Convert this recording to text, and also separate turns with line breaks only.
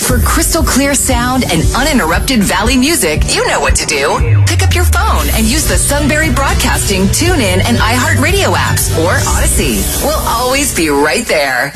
For crystal clear sound and uninterrupted Valley music, you know what to do. Pick up your phone and use the Sunbury Broadcasting, TuneIn, and iHeartRadio apps or Odyssey. We'll always be right there.